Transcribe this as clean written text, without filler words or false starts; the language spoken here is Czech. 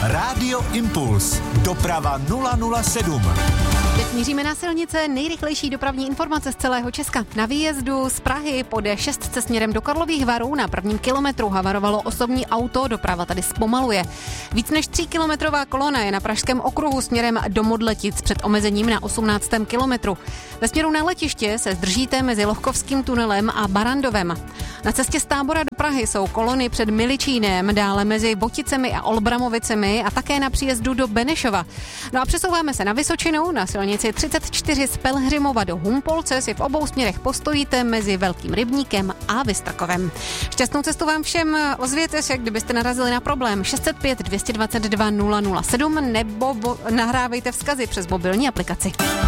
Rádio Impuls. Doprava 007. Teď míříme na silnice, nejrychlejší dopravní informace z celého Česka. Na výjezdu z Prahy po D6 směrem do Karlových Varů na prvním kilometru havarovalo osobní auto, doprava tady zpomaluje. Víc než 3kilometrová kolona je na Pražském okruhu směrem do Modletic před omezením na 18. kilometru. Ve směru na letiště se zdržíte mezi Lohkovským tunelem a Barandovem. Na cestě z Tábora do Prahy jsou kolony před Miličínem, dále mezi Boticemi a Olbramovicemi a také na příjezdu do Benešova. No a přesouváme se na Vysočinu, na silnici 34 z Pelhřimova do Humpolce si v obou směrech postojíte mezi Velkým Rybníkem a Vystrkovem. Šťastnou cestu vám všem, ozvěte se, kdybyste narazili na problém 605 222 007 nebo nahrávejte vzkazy přes mobilní aplikaci.